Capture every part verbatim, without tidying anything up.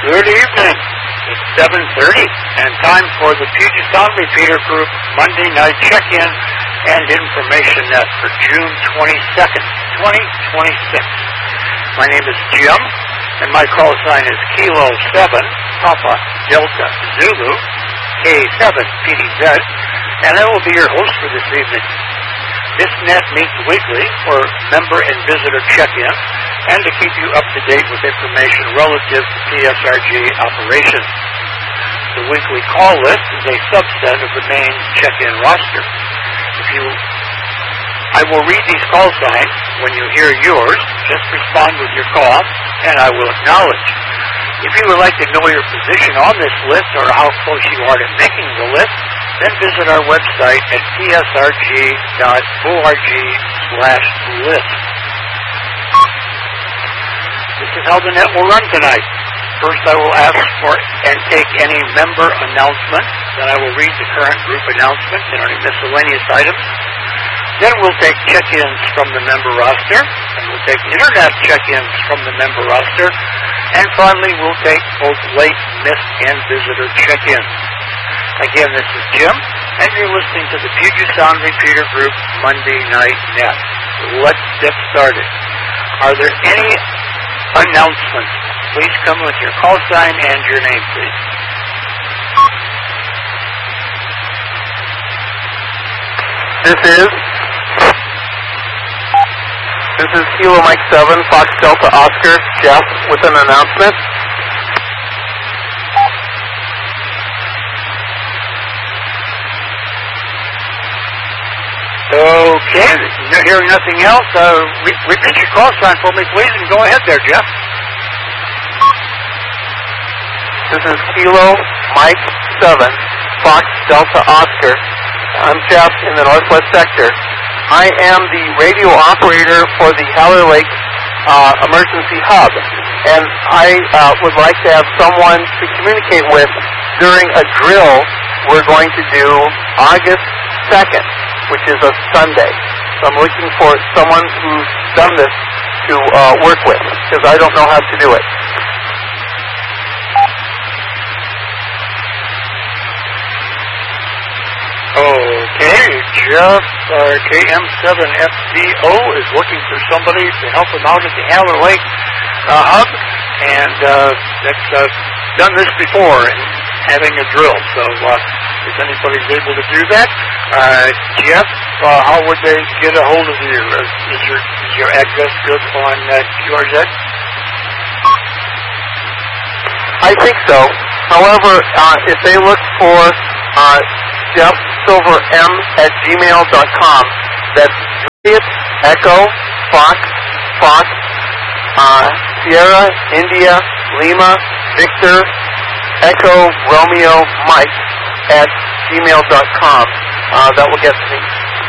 Good evening. It's seven thirty and time for the Puget Sound Repeater Group Monday night check-in and information net for June twenty-second, twenty twenty-six. My name is Jim, and my call sign is Kilo seven, Papa Delta Zulu, K seven P D Z, and I will be your host for this evening. This net meets weekly for member and visitor check-in and to keep you up to date with information relative to P S R G operations. The weekly call list is a subset of the main check-in roster. If you, I will read these call signs. When you hear yours, just respond with your call, and I will acknowledge. If you would like to know your position on this list or how close you are to making the list, then visit our website at p s r g dot org slash list. This is how the net will run tonight. First, I will ask for and take any member announcements. Then I will read the current group announcements and any miscellaneous items. Then we'll take check-ins from the member roster. And we'll take internet check-ins from the member roster. And finally, we'll take both late, missed, and visitor check-ins. Again, this is Jim, and you're listening to the Puget Sound Repeater Group Monday Night Net. Let's get started. Are there any announcements? Please come with your call sign and your name, please. This is This is Kilo Mike seven, Fox Delta Oscar, Jeff, with an announcement. Okay, hearing nothing else, uh, re- repeat your call sign for me, please, and go ahead there, Jeff. This is Kilo Mike seven, Fox Delta Oscar. I'm Jeff in the Northwest Sector. I am the radio operator for the Haller Lake uh, Emergency Hub, and I uh, would like to have someone to communicate with during a drill we're going to do August second, which is a Sunday. So I'm looking for someone who's done this to uh, work with, because I don't know how to do it. Okay, Jeff, uh, K M seven F D O is looking for somebody to help him out at the Haller Lake uh, Hub, and uh, that's uh, done this before, and having a drill. So uh, if anybody's able to do that, uh, Jeff, uh, how would they get a hold of you? Uh, is your is your address good on uh, Q R Z? I think so. However, uh, if they look for uh, Jeff Silver M at gmail dot com, that's Juliet Echo Fox Fox uh, Sierra India Lima Victor Echo Romeo Mike at gmail dot com. Uh, that will get to me.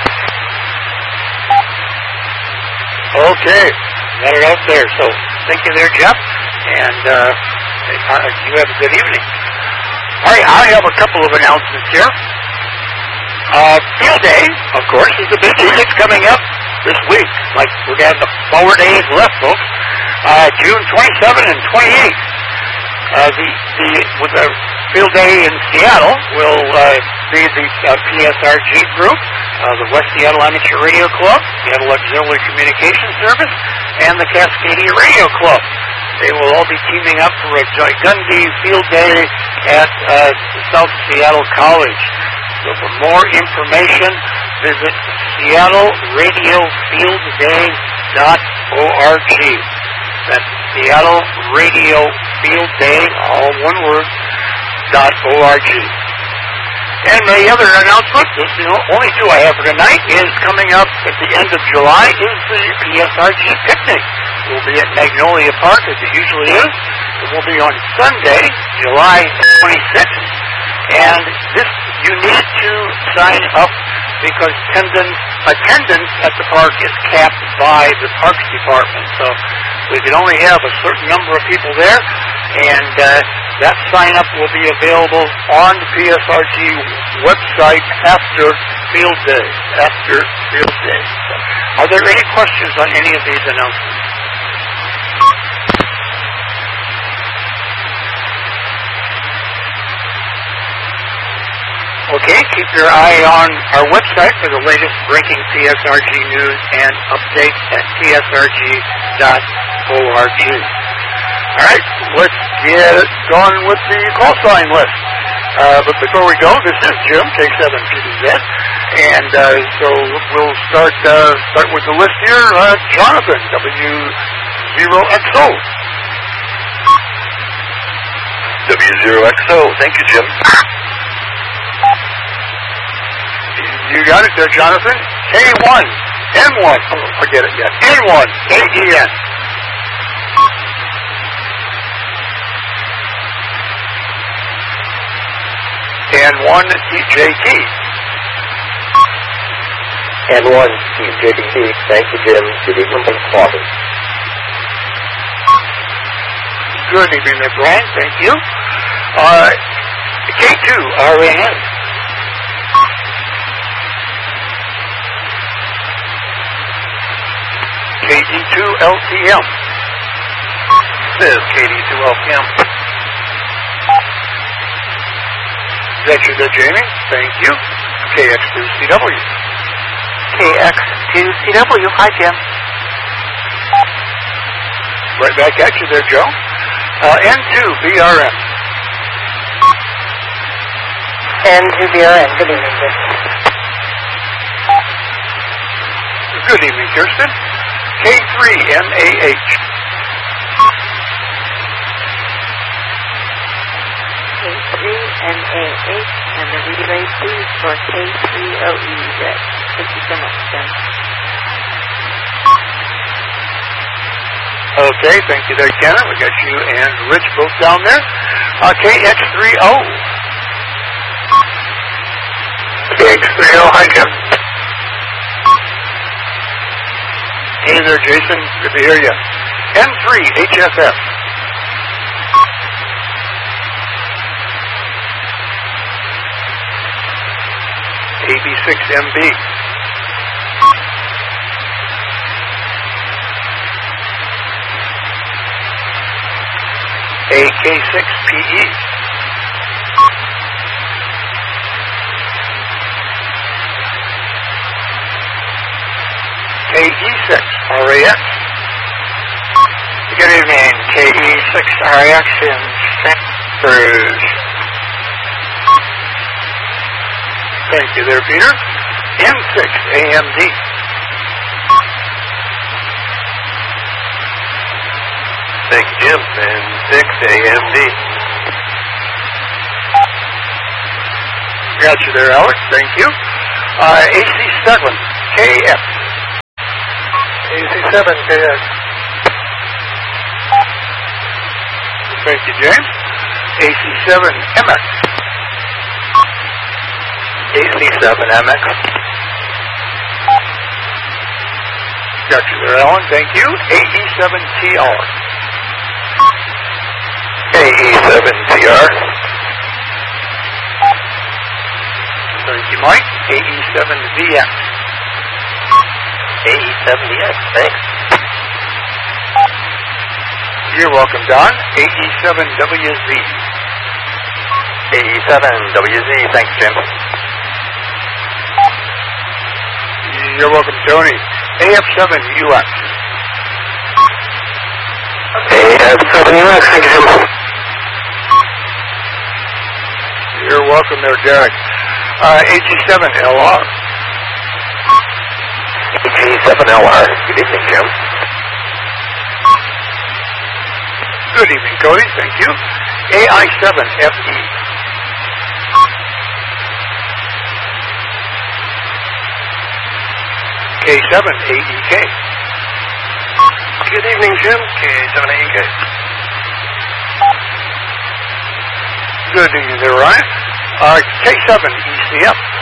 Okay, got it out there. So thank you there, Jeff, and uh, you have a good evening. All right, I have a couple of announcements here. Uh, Field Day, of course, is the big thing that's coming up this week. Like, we're going to have the four days left, folks. Uh, June twenty-seventh and twenty-eighth. Uh, the, the, with the Field Day in Seattle will uh, be the uh, P S R G group, uh, the West Seattle Amateur Radio Club, Seattle Auxiliary Communication Service, and the Cascadia Radio Club. They will all be teaming up for a Gundy Field Day at uh, South Seattle College. So for more information, visit seattle radio field day dot org. That's Seattle Radio Field Day, all one word, dot org. And the other announcement, the only two I have for tonight, is coming up at the end of July is the P S R G picnic. It will be at Magnolia Park, as it usually is. It will be on Sunday, July twenty-sixth. And this, you need to sign up because attendance, attendance at the park is capped by the Parks Department. So we can only have a certain number of people there, and uh, that sign-up will be available on the P S R G website after Field Day. After Field Day. So, are there any questions on any of these announcements? keep your eye on our website for the latest breaking T S R G news and updates at T S R G dot org. All right, let's get going with the call sign list. Uh, but before we go, this is Jim, K seven P D Z, and uh, so we'll start uh, start with the list here. Uh, Jonathan, W zero X O. W zero X O. Thank you, Jim. You got it there, Jonathan. K one, N one. Oh, forget it yet. N one, K E N. N one, T J T. N one, T J T. Thank you, Jim. Good evening, Coffee. Good evening, there, Brian. Thank you. Uh, K two, R A N. K D two, L T M. This is K D two L T M. That's you there, Jamie. Thank you. K X two C W. K X two C W. Hi, Jim. Right back at you there, Joe. Uh, N two, B R M. N two B R M. Good evening, Jim. Good evening, Kirsten. K three, M A H. K three M A H, and the relay please for K three O E Z. Thank you so much, Jim. Okay, thank you there, Kenna. We got you and Rich both down there. Uh, K X three O. K X three O, hi, Jim. Hey there, Jason. Good to hear you. N three, H F F. A B six M B. A K six P E. K E six R A X. Good evening, K E six R A X in Santa Cruz. Thank you there, Peter. N six A M D. Thank you, Jim. N six A M D. Got you there, Alex. Thank you. Uh, A C seven K X. A C seven K X. Thank you, James. A C seven M X. A C seven M X. Got you there, Alan. Thank you. A E seven T R. A E seven T R. Thank you, Mike. A E seven V X. A E seven V X, thanks. You're welcome, Don. A E seven W Z. A E seven W Z, thanks, Jim. You're welcome, Tony. A F seven U X. A F seven U X, thank you, Jim. You're welcome there, Derek. Uh, A G seven L R. A G seven L R, good evening, Jim. Good evening, Cody. Thank you. A I seven F E. K seven A E K. Good evening, Jim. K seven A E K. Good evening there, Ryan. Uh, K seven E C F.